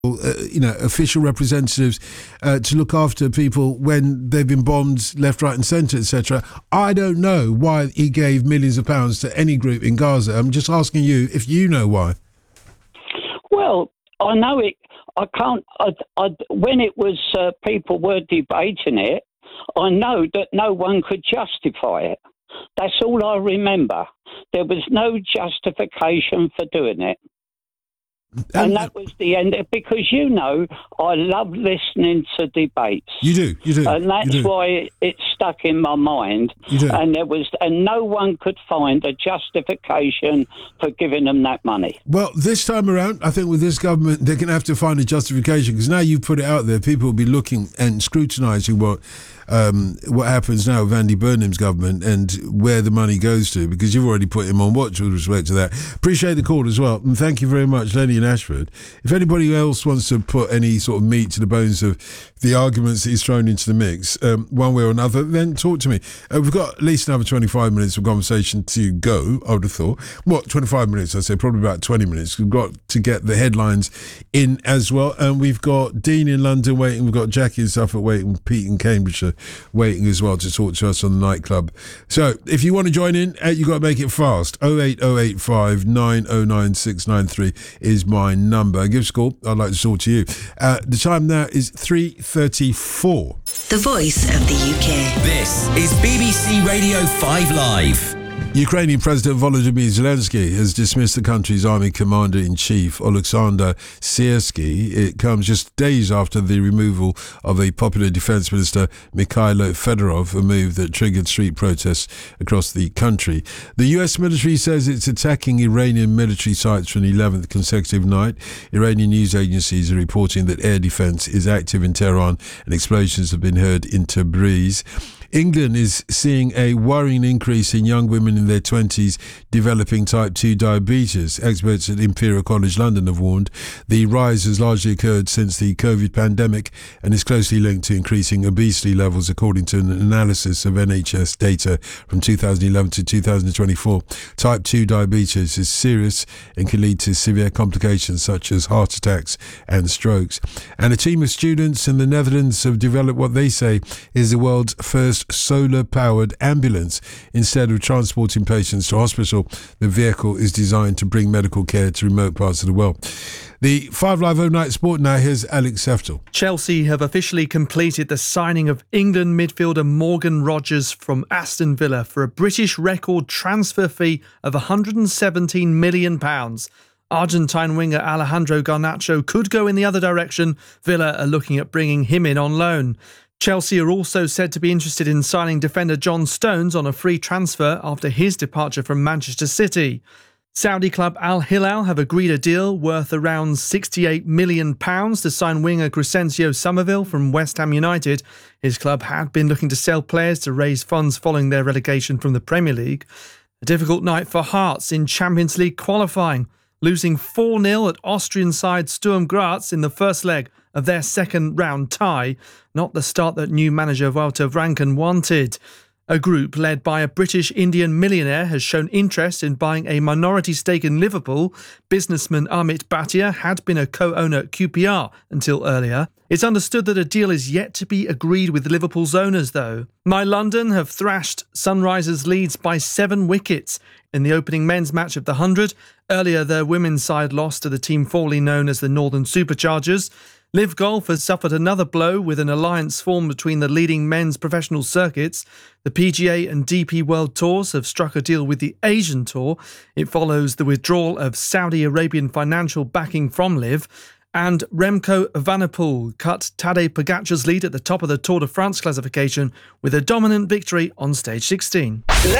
official representatives to look after people when they've been bombed left, right and centre, etc. I don't know why he gave millions of pounds to any group in Gaza. I'm just asking you if you know why. Well, I know it. I can't. When it was people were debating it, I know that no one could justify it. That's all I remember. There was no justification for doing it. And that was the end, because, I love listening to debates. You do. And that's why it stuck in my mind. You do. And no one could find a justification for giving them that money. Well, this time around, I think with this government, they're going to have to find a justification, because now you've put it out there, people will be looking and scrutinising what happens now with Andy Burnham's government and where the money goes to, because you've already put him on watch with respect to that. Appreciate the call as well, and thank you very much, Lenny in Ashford. If anybody else wants to put any sort of meat to the bones of the arguments that he's thrown into the mix, one way or another, then talk to me. We've got at least another 25 minutes of conversation to go, I would have thought. What, 25 minutes? I'd say probably about 20 minutes. We've got to get the headlines in as well. And we've got Dean in London waiting. We've got Jackie in Suffolk waiting. Pete in Cambridgeshire waiting as well to talk to us on the nightclub. So if you want to join in, you've got to make it fast. 08085 909 693 is my number. Give us a call. I'd like to talk to you. The time now is 3:34. The voice of the UK. This is BBC Radio 5 Live. Ukrainian President Volodymyr Zelensky has dismissed the country's army commander-in-chief, Oleksandr Syrskyi. It comes just days after the removal of a popular defence minister, Mikhailo Fedorov, a move that triggered street protests across the country. The US military says it's attacking Iranian military sites for an 11th consecutive night. Iranian news agencies are reporting that air defence is active in Tehran and explosions have been heard in Tabriz. England is seeing a worrying increase in young women in their 20s developing type 2 diabetes. Experts at Imperial College London have warned the rise has largely occurred since the COVID pandemic and is closely linked to increasing obesity levels, according to an analysis of NHS data from 2011 to 2024. Type 2 diabetes is serious and can lead to severe complications such as heart attacks and strokes. And a team of students in the Netherlands have developed what they say is the world's first solar-powered ambulance. Instead of transporting patients to hospital, the vehicle is designed to bring medical care to remote parts of the world. The 5 Live Overnight Sport now. Here's Alex Seftel. Chelsea have officially completed the signing of England midfielder Morgan Rogers from Aston Villa for a British record transfer fee of £117 million. Argentine winger Alejandro Garnacho could go in the other direction. Villa are looking at bringing him in on loan. Chelsea are also said to be interested in signing defender John Stones on a free transfer after his departure from Manchester City. Saudi club Al Hilal have agreed a deal worth around £68 million to sign winger Crescencio Somerville from West Ham United. His club had been looking to sell players to raise funds following their relegation from the Premier League. A difficult night for Hearts in Champions League qualifying, losing 4-0 at Austrian side Sturm Graz in the first leg of their second round tie. Not the start that new manager Wouter Franken wanted. A group led by a British-Indian millionaire has shown interest in buying a minority stake in Liverpool. Businessman Amit Bhatia had been a co-owner at QPR until earlier. It's understood that a deal is yet to be agreed with Liverpool's owners, though. My London have thrashed Sunrisers Leeds by 7 wickets in the opening men's match of the 100. Earlier, their women's side lost to the team formerly known as the Northern Superchargers. Liv Golf has suffered another blow with an alliance formed between the leading men's professional circuits. The PGA and DP World Tours have struck a deal with the Asian Tour. It follows the withdrawal of Saudi Arabian financial backing from Liv. And Remco Evenepoel cut Tadej Pogacar's lead at the top of the Tour de France classification with a dominant victory on stage 16. Let's